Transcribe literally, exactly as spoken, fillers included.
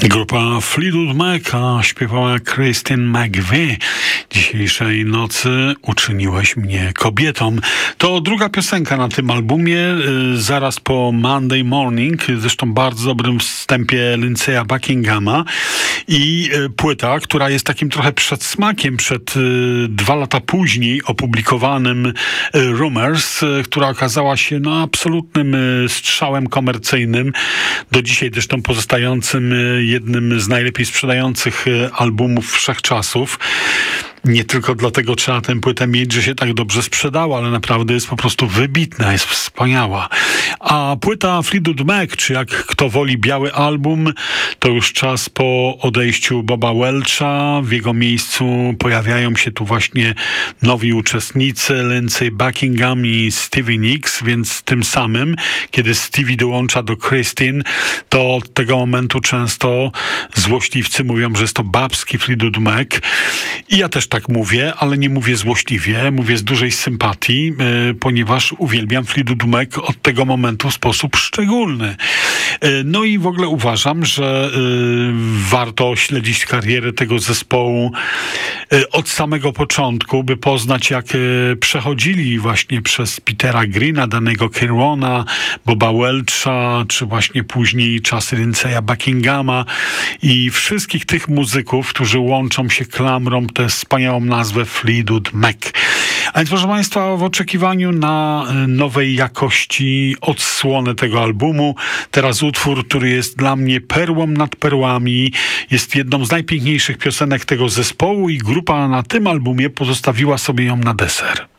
Grupa Fleetwood Mac śpiewała Christine McVie. Dzisiejszej nocy uczyniłeś mnie kobietą. To druga piosenka na tym albumie, zaraz po Monday Morning, zresztą bardzo dobrym wstępie Lindsaya Buckinghama, i płyta, która jest takim trochę przedsmakiem przed dwa lata później opublikowanym Rumors, która okazała się no, absolutnym strzałem komercyjnym, do dzisiaj zresztą pozostającym jednym z najlepiej sprzedających albumów wszechczasów. Nie tylko dlatego trzeba tę płytę mieć, że się tak dobrze sprzedała, ale naprawdę jest po prostu wybitna, jest wspaniała. A płyta Fleetwood Mac, czy jak kto woli biały album, to już czas po odejściu Boba Welcha. W jego miejscu pojawiają się tu właśnie nowi uczestnicy, Lindsay Buckingham i Stevie Nicks, więc tym samym, kiedy Stevie dołącza do Christine, to od tego momentu często złośliwcy mówią, że jest to babski Fleetwood Mac. I ja też tak mówię, ale nie mówię złośliwie, mówię z dużej sympatii, yy, ponieważ uwielbiam Fleetwood Mac od tego momentu w sposób szczególny. Yy, no i w ogóle uważam, że yy, warto śledzić karierę tego zespołu yy, od samego początku, by poznać, jak yy, przechodzili właśnie przez Petera Greena, Danego Kirwana, Boba Welcha, czy właśnie później czasy Lindsaya Buckinghama i wszystkich tych muzyków, którzy łączą się klamrą tę wspaniałą nazwę Fleetwood Mac. A więc, proszę Państwa, w oczekiwaniu na nowej jakości odsłonę tego albumu, teraz utwór, który jest dla mnie perłą nad perłami, jest jedną z najpiękniejszych piosenek tego zespołu i grupa na tym albumie pozostawiła sobie ją na deser.